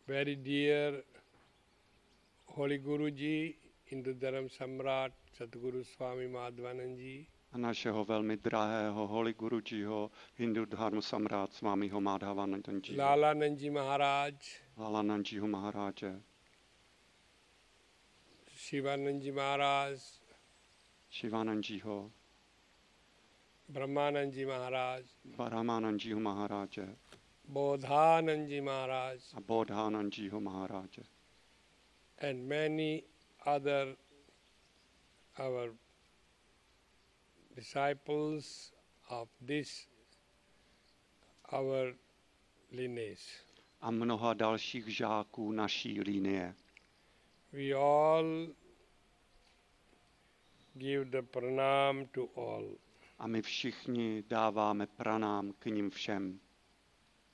very dear Holy Guruji, Hindu Dharam Samrat Sadguru Swami Madhvanand ji, a našeho velmi drahého Holy Gurujiho, Hindu Dharma Samrát Swamiho Madhavanandaji, Lalanand Maharaj, Lalanandjiho Maharáže, Shivanand Maharaj, Shivanandjiho, Brahmanand Maharaj, Brahmanandjiho Maharáže Bodhanand Maharaj, a Bodhanandjiho Maharáže. and many other our disciples of this our lineage. A mnoha dalších žáků naší linie. We all give the pranam to all. A my všichni dáváme pranám k nim všem.